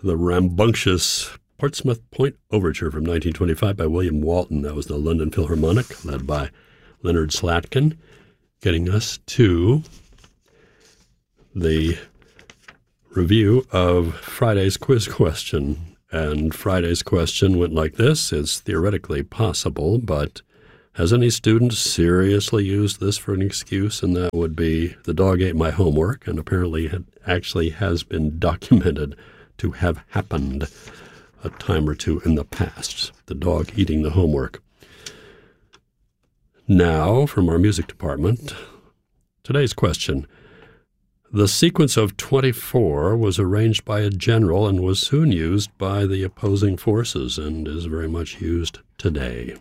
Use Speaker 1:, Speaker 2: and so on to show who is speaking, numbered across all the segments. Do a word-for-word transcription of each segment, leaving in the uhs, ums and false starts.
Speaker 1: the rambunctious Portsmouth Point Overture from nineteen twenty-five by William Walton. That was the London Philharmonic, led by Leonard Slatkin, getting us to the review of Friday's quiz question. And Friday's question went like this: it's theoretically possible, but has any student seriously used this for an excuse? And that would be, the dog ate my homework, and apparently it actually has been documented to have happened a time or two in the past, the dog eating the homework. Now, from our music department, today's question. The sequence of twenty-four was arranged by a general and was soon used by the opposing forces and is very much used today.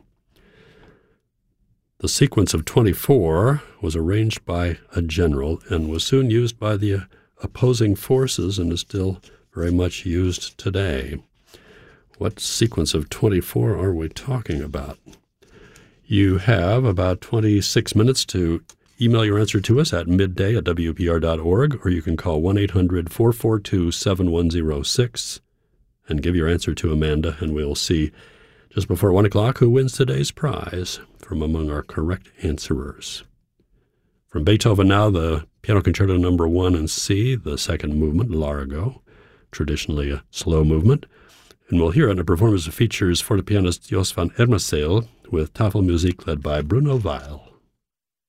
Speaker 1: The sequence of twenty-four was arranged by a general and was soon used by the opposing forces and is still very much used today. What sequence of twenty-four are we talking about? You have about twenty-six minutes to email your answer to us at midday at W P R dot org, or you can call one eight hundred, four four two, seven one zero six and give your answer to Amanda, and we'll see just before one o'clock who wins today's prize from among our correct answerers. From Beethoven now, the Piano Concerto number one in C, the second movement, Largo, traditionally a slow movement. And we'll hear it in a performance that features forte pianist Jos van Ermeseel with Tafelmusik led by Bruno Weil.